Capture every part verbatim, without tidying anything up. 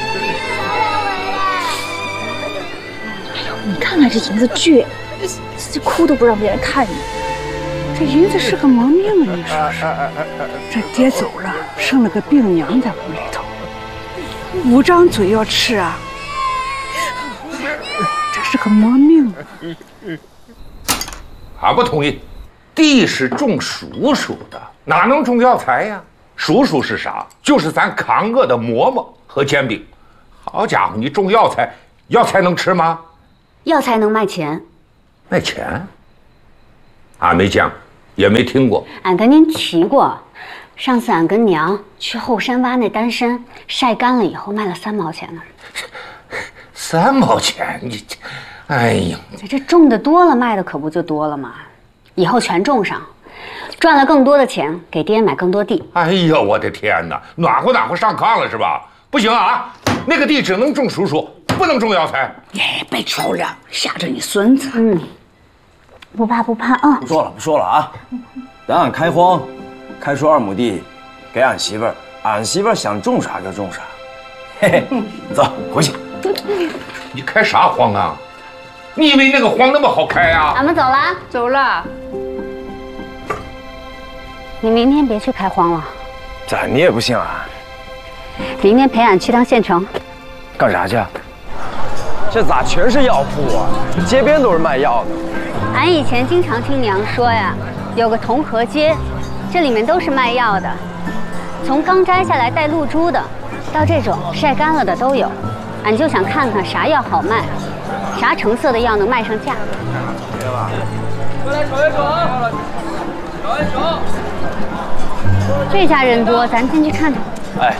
你看看这银子倔，这哭都不让别人看你。这银子是个没命啊！你说是？这爹走了，剩了个病娘在屋里头，五张嘴要吃啊！这是个没命。 俺不同意，地是种叔叔的，哪能种药材呀？叔叔是啥？就是咱抗饿的馍馍和煎饼。好家伙，你种药材，药材能吃吗？ 药材能卖钱。 卖钱？俺没见过，也没听过。 俺跟您提过，上次俺跟娘去后山挖那丹参，晒干了以后卖了三毛钱呢。 三毛钱？你，哎呀， 这种的多了，卖的可不就多了吗？以后全种上，赚了更多的钱，给爹买更多地。 哎呀，我的天哪，暖和暖和上炕了是吧？不行啊，那个地只能种叔叔，不能种药材。 哎，别吵了，吓着你孙子。 嗯，不怕不怕啊！ 不说了不说了啊，等俺开荒，开出二亩地，给俺媳妇儿，俺媳妇儿想种啥就种啥。嘿嘿，走回去。 你开啥荒啊？你以为那个荒那么好开啊？ 俺们走了， 走了。 你明天别去开荒了。 咋你也不信啊？ 明天陪俺去趟县城。 干啥去？这咋全是药铺啊？街边都是卖药的。 俺以前经常听娘说呀，有个同和街，这里面都是卖药的，从刚摘下来带露珠的，到这种晒干了的都有。俺就想看看啥药好卖，啥成色的药能卖上价。 过来瞅一瞅，瞅一瞅。 这家人多，咱进去看看。 哎。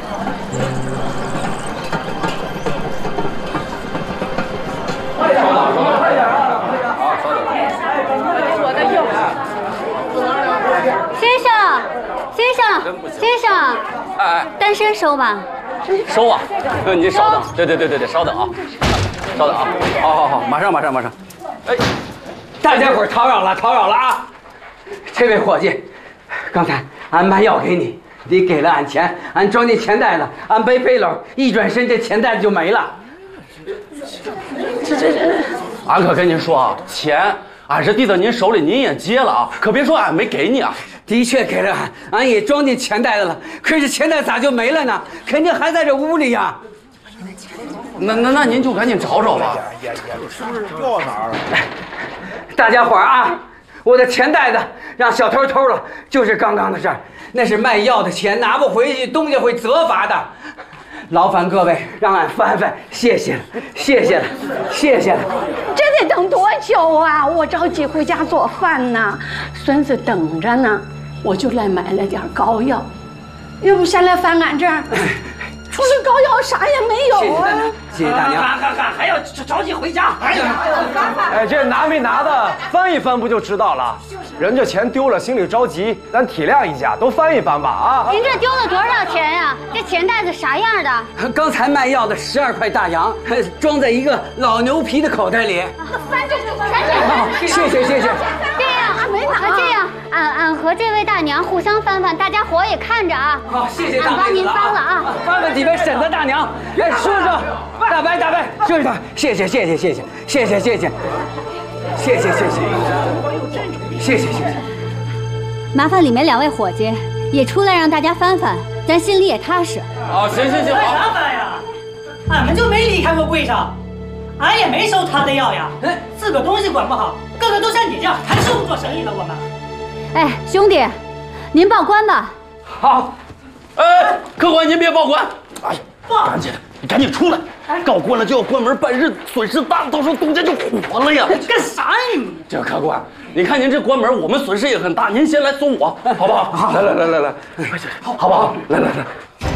先生，先生，先生， 哎， 单身收吧。 收啊！您稍等，对对对对对，稍等啊，稍等啊，好好好，马上马上马上。哎，大家伙叨扰了叨扰了啊！这位伙计，刚才俺买药给你，你给了俺钱，俺装进钱袋子，俺背背篓，一转身这钱袋子就没了。这这这，俺可跟您说啊，钱俺是递到您手里，您也接了啊，可别说俺没给你啊。的确给了俺，俺也装进钱袋子了，可是钱袋咋就没了呢？肯定还在这屋里呀。那那那您就赶紧找找吧。是不是掉哪儿了？大家伙儿啊，我的钱袋子让小偷偷了，就是刚刚的事儿。那是卖药的钱，拿不回去，东家会责罚的。劳烦各位让俺翻翻，谢谢了，谢谢了，谢谢了。 这得等多久啊？我着急回家做饭呢，孙子等着呢。我就来买了点膏药，要不先来翻俺这儿，除了膏药啥也没有啊。 谢谢大娘，还还还要着急回家。哎呀， 哎，这拿没拿的翻一翻不就知道了？人这钱丢了，心里着急，咱体谅一下，都翻一翻吧啊！ 您这丢了多少钱呀？这钱袋子啥样的？ 刚才卖药的十二块大洋，装在一个老牛皮的口袋里。 翻这个，翻这个。 谢谢谢谢。 这样，没拿。这样，俺俺和这位大娘互相翻翻，大家伙也看着啊。 好，谢谢大俺帮您翻了啊。 翻翻几位婶子大娘，哎，叔叔，大伯大伯，叔叔，谢谢谢谢谢谢谢谢谢谢谢谢谢谢谢。谢谢谢谢， 麻烦里面两位伙计也出来让大家翻翻，咱心里也踏实。 好，行行行， 翻啥翻呀？俺们就没离开过柜上，俺也没收他的药呀。自个东西管不好，个个都像你这样，还收不做生意了我们。 哎，兄弟，您报官吧。 好。哎，客官您别报官。哎呀，赶紧，你赶紧出来！告官了就要关门办事，损失大，到时候东家就火了呀！ 干啥呀你？ 这个客官，你看您这关门，我们损失也很大，您先来送我，好不好？来来来来来，好不好？来来来。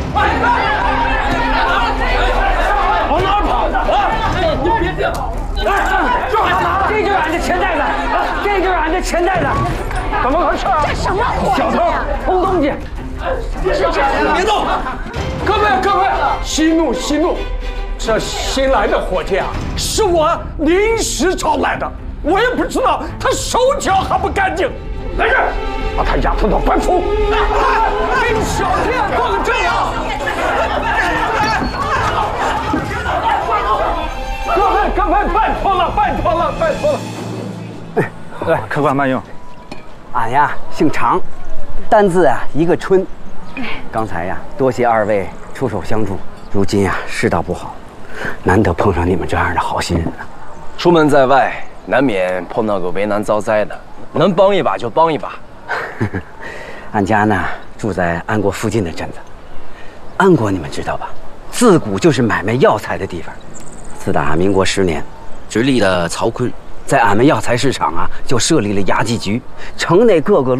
往哪儿跑呢？啊！你别别跑！哎，这就是俺的钱袋子，这就是俺的钱袋子，怎么回事？ 这什么伙计？ 小偷偷东西！别动！ 各位各位，息怒息怒，这新来的伙计啊，是我临时招来的，我也不知道他手脚还不干净。来人，把他押送到官府。给你小店做个证啊！ 来，客官慢用。 俺呀姓常，单字啊一个春。刚才呀多谢二位出手相助，如今呀世道不好，难得碰上你们这样的好心人啊。 出门在外，难免碰到个为难遭灾的，能帮一把就帮一把。 俺家呢住在安国附近的镇子，安国你们知道吧？自古就是买卖药材的地方。自打民国十年，直隶的曹锟在俺们药材市场啊就设立了衙计局，城内各个